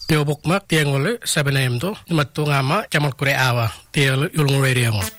Teo bukmak tiang ole 7am to matto ngama chamal kure awa teo ulung radio.